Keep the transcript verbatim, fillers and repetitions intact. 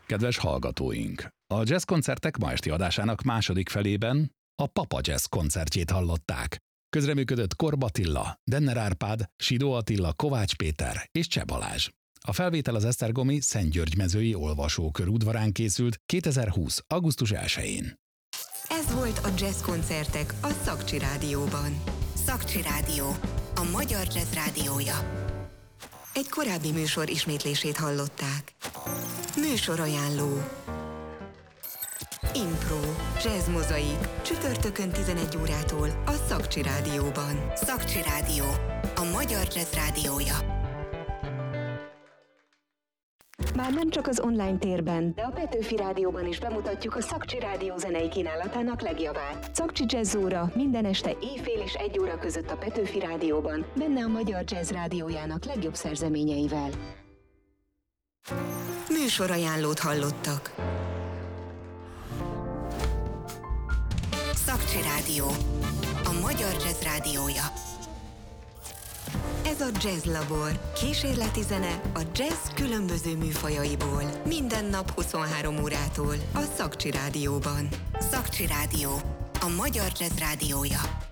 Kedves hallgatóink! A jazz koncertek ma esti adásának második felében a Papa Jazz koncertjét hallották. Közreműködött Korb Attila, Denner Árpád, Sidó Attila, Kovács Péter és Cseh Balázs. A felvétel az esztergomi Szentgyörgy-mezői olvasókör udvarán készült kétezer-húsz. augusztus elsején. Ez volt a Jazz koncertek a Szakcsi Rádióban. Szakcsi Rádió, a magyar jazz rádiója. Egy korábbi műsor ismétlését hallották. Műsorajánló. Impro, jazz mozaik, csütörtökön tizenegy órától a Szakcsi Rádióban. Szakcsi Rádió, a magyar jazz rádiója. Már nem csak az online térben, de a Petőfi Rádióban is bemutatjuk a Szakcsi Rádió zenei kínálatának legjavát. Szakcsi Jazz óra minden este éjfél és egy óra között a Petőfi Rádióban, benne a magyar jazz rádiójának legjobb szerzeményeivel. Műsorajánlót hallottak. Szakcsi Rádió, a magyar jazz rádiója. Ez a Jazz Labor, kísérleti zene a jazz különböző műfajaiból. Minden nap huszonhárom órától a Szakcsi Rádióban. Szakcsi Rádió, a magyar jazz rádiója.